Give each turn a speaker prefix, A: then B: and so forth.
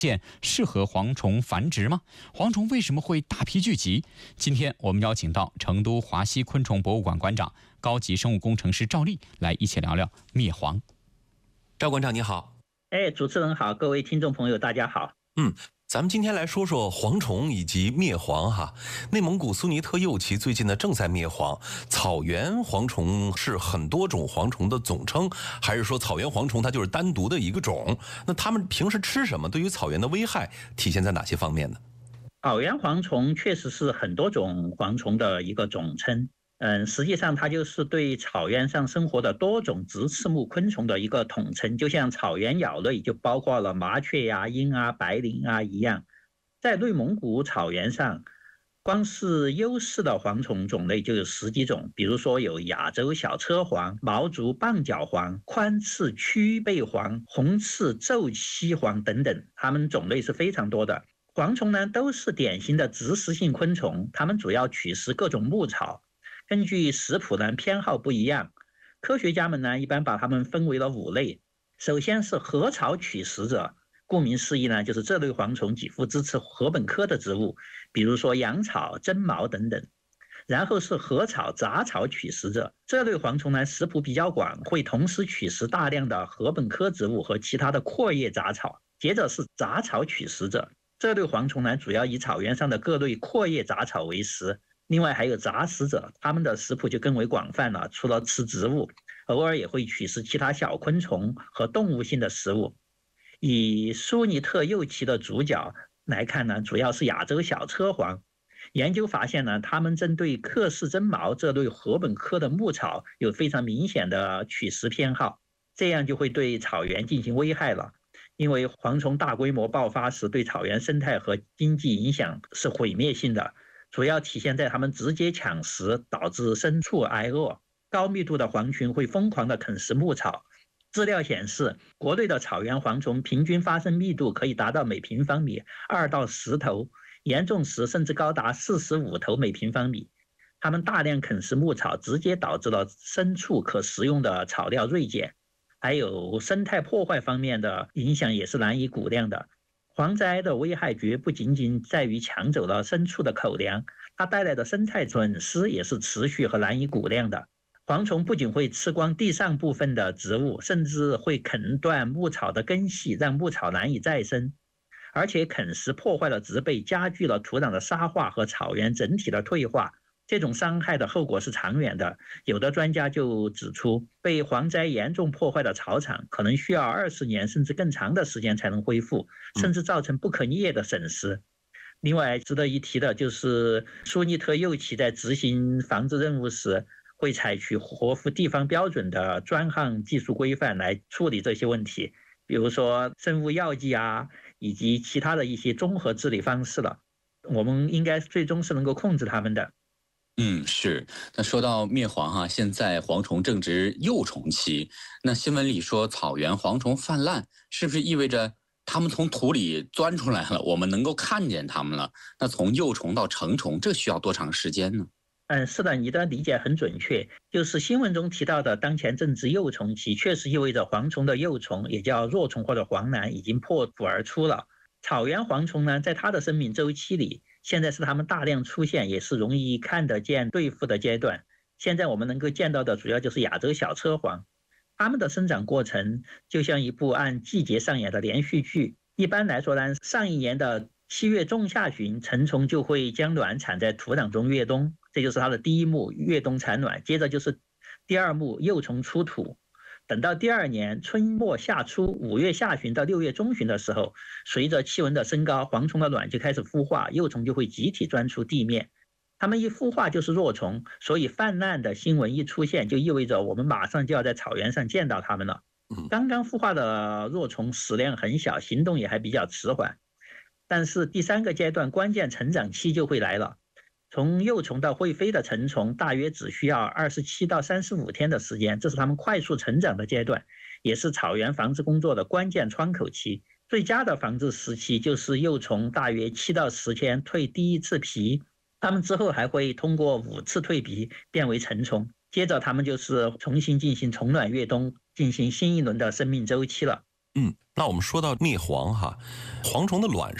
A: 适合蝗虫繁殖吗？蝗虫为什么会大批聚集？今天我们邀请到成都华西昆虫博物馆馆长、高级生物工程师赵丽来一起聊聊灭蝗。
B: 赵馆长你好。
C: 主持人好，各位听众朋友大家好。
B: 咱们今天来说说蝗虫以及灭蝗哈。内蒙古苏尼特右旗最近呢正在灭蝗。草原蝗虫是很多种蝗虫的总称，还是说草原蝗虫它就是单独的一个种？那它们平时吃什么？对于草原的危害体现在哪些方面呢？
C: 草原蝗虫确实是很多种蝗虫的一个总称。实际上它就是对草原上生活的多种直翅目昆虫的一个统称，就像草原鸟类就包括了麻雀呀、鹰啊、白灵啊一样。在内蒙古草原上，光是优势的蝗虫种类就有10几种，比如说有亚洲小车蝗、毛足棒角蝗、宽翅曲背蝗、红翅皱栖蝗等等，它们种类是非常多的。蝗虫呢都是典型的植食性昆虫，它们主要取食各种牧草。根据食谱呢偏好不一样，科学家们呢一般把它们分为了5类。首先是禾草取食者，顾名思义呢，就是这类蝗虫几乎支持禾本科的植物，比如说羊草、针毛等等。然后是禾草杂草取食者，这类蝗虫呢食谱比较广，会同时取食大量的禾本科植物和其他的阔叶杂草。接着是杂草取食者，这类蝗虫呢主要以草原上的各类阔叶杂草为食。另外还有杂食者，它们的食谱就更为广泛了，除了吃植物，偶尔也会取食其他小昆虫和动物性的食物。以苏尼特右旗的主角来看呢，主要是亚洲小车蝗。研究发现呢，它们针对克氏针毛这类禾本科的牧草有非常明显的取食偏好，这样就会对草原进行危害了。因为蝗虫大规模爆发时，对草原生态和经济影响是毁灭性的，主要体现在它们直接抢食，导致牲畜挨饿。高密度的蝗群会疯狂地啃食牧草。资料显示，国内的草原蝗虫平均发生密度可以达到每平方米2到10头，严重时甚至高达45头每平方米。它们大量啃食牧草，直接导致了牲畜可食用的草料锐减，还有生态破坏方面的影响也是难以估量的。蝗灾的危害绝不仅仅在于抢走了牲畜的口粮，它带来的生态损失也是持续和难以估量的。蝗虫不仅会吃光地上部分的植物，甚至会啃断牧草的根系，让牧草难以再生。而且啃食破坏了植被，加剧了土壤的沙化和草原整体的退化。这种伤害的后果是长远的，有的专家就指出，被蝗灾严重破坏的草场可能需要20年甚至更长的时间才能恢复，甚至造成不可逆的损失。另外值得一提的就是苏尼特右旗在执行防治任务时，会采取合乎地方标准的专项技术规范来处理这些问题，比如说生物药剂啊，以及其他的一些综合治理方式了。我们应该最终是能够控制它们的。
A: 是。那说到灭蝗现在蝗虫正值幼虫期，那新闻里说草原蝗虫泛滥，是不是意味着它们从土里钻出来了，我们能够看见它们了？那从幼虫到成虫，这需要多长时间呢？
C: 是的，你的理解很准确。就是新闻中提到的当前正值幼虫期，确实意味着蝗虫的幼虫，也叫若虫或者黄卵，已经破土而出了。草原蝗虫呢，在它的生命周期里，现在是它们大量出现，也是容易看得见对付的阶段。现在我们能够见到的主要就是亚洲小车蝗，它们的生长过程就像一部按季节上演的连续剧。一般来说呢，上一年的7月中下旬，成虫就会将卵产在土壤中越冬，这就是它的第一幕越冬产卵。接着就是第2幕幼虫出土。等到第2年春末夏初5月下旬到6月中旬的时候，随着气温的升高，蝗虫的卵就开始孵化，幼虫就会集体钻出地面。它们一孵化就是若虫，所以泛滥的新闻一出现，就意味着我们马上就要在草原上见到它们了。刚刚孵化的若虫食量很小，行动也还比较迟缓，但是第3个阶段关键成长期就会来了。从幼虫到会飞的成虫大约只需要27到35天的时间，这是它们快速成长的阶段，也是草原防治工作的关键窗口期。最佳的防治时期就是幼虫大约7到10天蜕第1次皮，它们之后还会通过5次蜕皮变为成虫，接着它们就是重新进行虫卵越冬，进行新一轮的生命周期了。
B: 那我们说到灭蝗哈，蝗虫的卵